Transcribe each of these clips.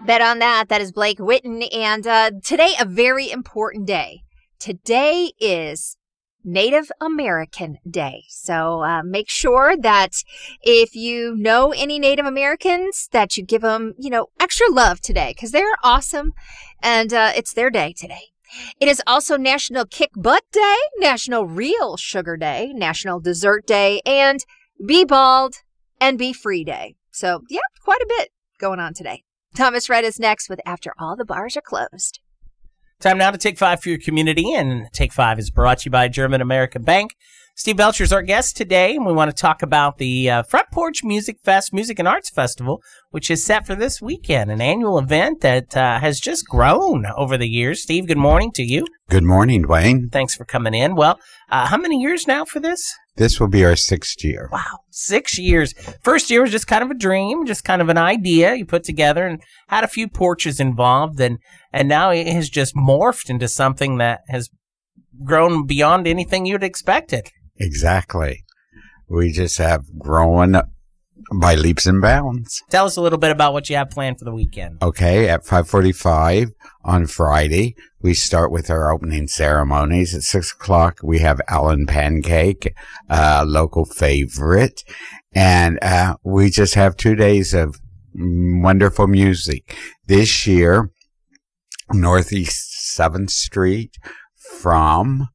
Bet on that. That is Blake Witten. And today, a very important day. Today is Native American Day. So make sure that if you know any Native Americans, that you give them, extra love today because they're awesome. And it's their day today. It is also National Kick Butt Day, National Real Sugar Day, National Dessert Day, and Be Bald and Be Free Day. So, yeah, quite a bit going on today. Thomas Rhett is next with After All the Bars Are Closed. Time now to Take 5 for your community, and Take 5 is brought to you by German American Bank. Steve Belcher is our guest today, and we want to talk about the Front Porch Music Fest Music and Arts Festival, which is set for this weekend, an annual event that has just grown over the years. Steve, good morning to you. Good morning, Dwayne. Thanks for coming in. Well, how many years now for this? This will be our 6th year. Wow, 6 years. First year was just kind of a dream, just kind of an idea you put together and had a few porches involved, and now it has just morphed into something that has grown beyond anything you'd expected. Exactly. We just have grown by leaps and bounds. Tell us a little bit about what you have planned for the weekend. Okay, at 5:45 on Friday, we start with our opening ceremonies. At 6 o'clock, we have Allen Pancake, local favorite. And we just have 2 days of wonderful music. This year, Northeast 7th Street from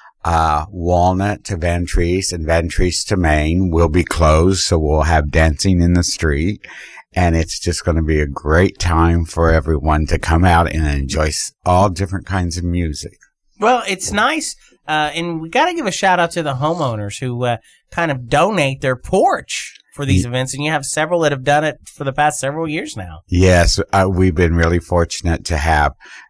Walnut to Van Treese and Van Treese to Main will be closed, so we'll have dancing in the street, and it's just going to be a great time for everyone to come out and enjoy all different kinds of music. Well, it's nice, and we got to give a shout out to the homeowners who kind of donate their porch for these events, and you have several that have done it for the past several years now. Yes, we've been really fortunate to have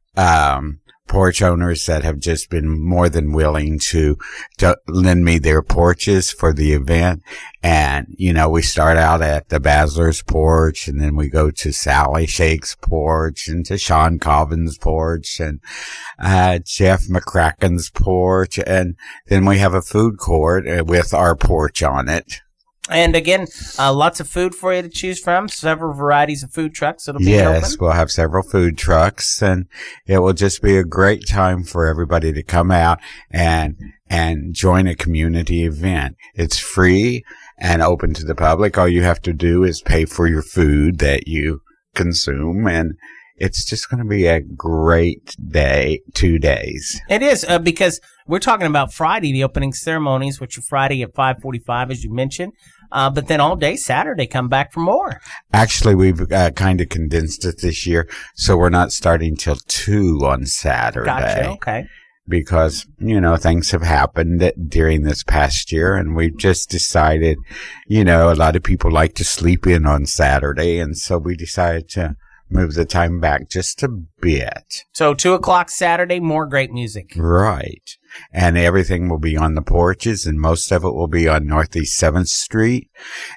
porch owners that have just been more than willing to lend me their porches for the event. And, we start out at the Basler's porch, and then we go to Sally Shake's porch and to Sean Colvin's porch and Jeff McCracken's porch. And then we have a food court with our porch on it. And again, lots of food for you to choose from, several varieties of food trucks that'll be open. Yes, we'll have several food trucks, and it will just be a great time for everybody to come out and join a community event. It's free and open to the public. All you have to do is pay for your food that you consume, and it's just going to be a great day, 2 days. It is, because we're talking about Friday, the opening ceremonies, which are Friday at 5:45, as you mentioned. But then all day Saturday, come back for more. Actually, we've kind of condensed it this year, so we're not starting till 2 on Saturday. Gotcha, okay. Because, things have happened during this past year, and we've just decided, a lot of people like to sleep in on Saturday, and so we decided to move the time back just a bit. So 2 o'clock Saturday, more great music. Right. And everything will be on the porches, and most of it will be on Northeast 7th Street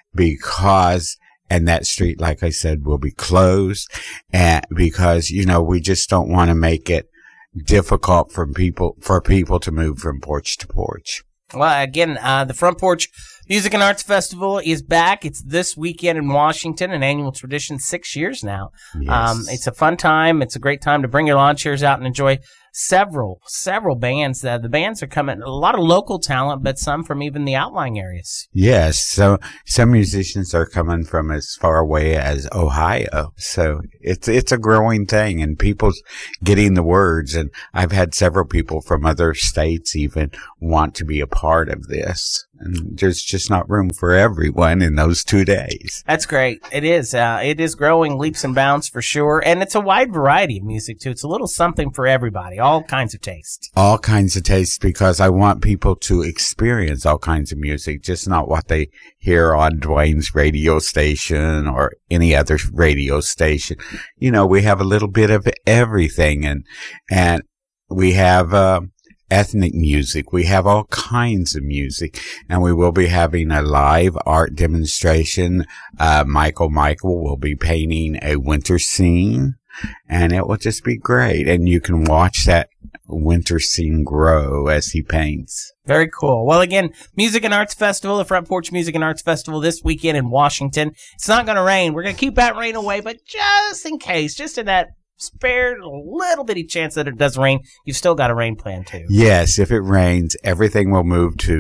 and that street, like I said, will be closed. And because, we just don't want to make it difficult for people to move from porch to porch. Well, again, the Front Porch Music and Arts Festival is back. It's this weekend in Washington, an annual tradition, 6 years now. Yes. It's a fun time. It's a great time to bring your lawn chairs out and enjoy several bands. The bands are coming, a lot of local talent, but some from even the outlying areas. Yes. So some musicians are coming from as far away as Ohio. So it's a growing thing, and people's getting the words. And I've had several people from other states even want to be a part of this. And there's just not room for everyone in those 2 days. That's great. It is. It is growing leaps and bounds for sure. And it's a wide variety of music, too. It's a little something for everybody. All kinds of tastes. All kinds of tastes, because I want people to experience all kinds of music, just not what they hear on Dwayne's radio station or any other radio station. We have a little bit of everything, and we have ethnic music. We have all kinds of music, and we will be having a live art demonstration. Michael will be painting a winter scene. and it will just be great. And you can watch that winter scene grow as he paints. Very cool. Well, again, Music and Arts Festival, the Front Porch Music and Arts Festival this weekend in Washington. It's not going to rain. We're going to keep that rain away, but just in case, just in that spare little bitty chance that it does rain, you've still got a rain plan too. Yes, if it rains, everything will move to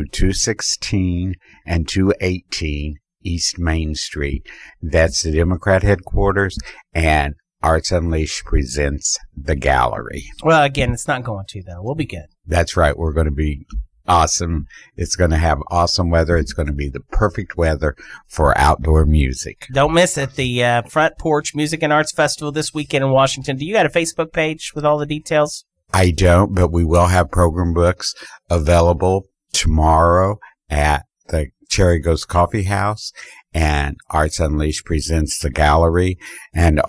216 and 218 East Main Street. That's the Democrat headquarters, and Arts Unleashed presents the gallery. Well, again, it's not going to, though. We'll be good. That's right. We're going to be awesome. It's going to have awesome weather. It's going to be the perfect weather for outdoor music. Don't miss it. The Front Porch Music and Arts Festival this weekend in Washington. Do you got a Facebook page with all the details? I don't, but we will have program books available tomorrow at the Cherry Ghost Coffee House, and Arts Unleashed presents the gallery, and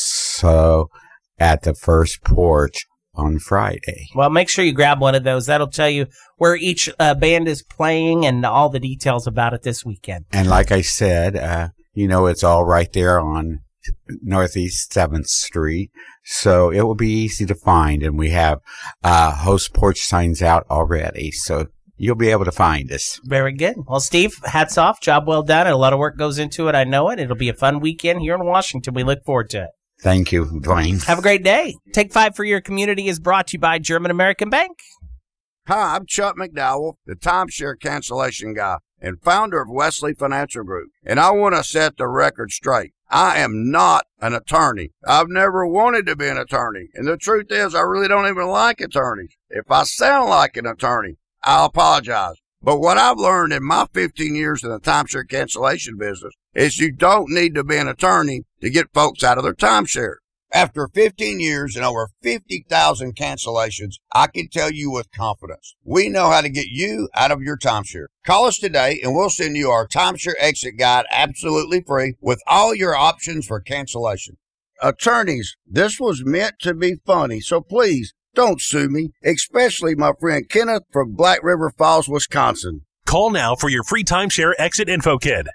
also at the First Porch on Friday. Well, make sure you grab one of those. That'll tell you where each band is playing and all the details about it this weekend. And like I said, it's all right there on Northeast 7th Street, so it will be easy to find, and we have host porch signs out already, so you'll be able to find us. Very good. Well, Steve, hats off. Job well done. A lot of work goes into it. I know it. It'll be a fun weekend here in Washington. We look forward to it. Thank you, Dwayne. Have a great day. Take 5 for Your Community is brought to you by German American Bank. Hi, I'm Chuck McDowell, the timeshare cancellation guy and founder of Wesley Financial Group. And I want to set the record straight. I am not an attorney. I've never wanted to be an attorney. And the truth is, I really don't even like attorneys. If I sound like an attorney, I'll apologize. But what I've learned in my 15 years in the timeshare cancellation business is you don't need to be an attorney to get folks out of their timeshare. After 15 years and over 50,000 cancellations, I can tell you with confidence, we know how to get you out of your timeshare. Call us today and we'll send you our timeshare exit guide absolutely free with all your options for cancellation. Attorneys, this was meant to be funny, so please, don't sue me, especially my friend Kenneth from Black River Falls, Wisconsin. Call now for your free timeshare exit info kit.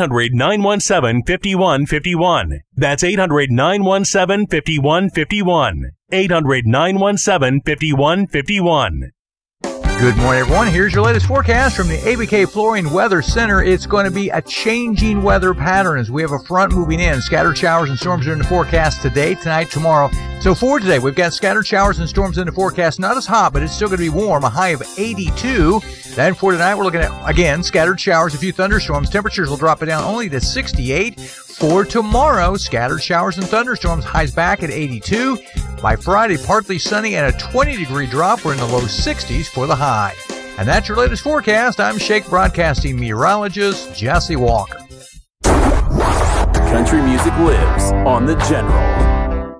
800-917-5151. That's 800-917-5151. 800-917-5151. Good morning, everyone. Here's your latest forecast from the ABK Flooring Weather Center. It's going to be a changing weather pattern as we have a front moving in. Scattered showers and storms are in the forecast today, tonight, tomorrow. So for today, we've got scattered showers and storms in the forecast. Not as hot, but it's still going to be warm, a high of 82. Then for tonight, we're looking at, again, scattered showers, a few thunderstorms. Temperatures will drop it down only to 68. For tomorrow, scattered showers and thunderstorms, highs back at 82. By Friday, partly sunny and a 20-degree drop. We're in the low 60s for the high. And that's your latest forecast. I'm Shake Broadcasting meteorologist Jesse Walker. Country music lives on the General.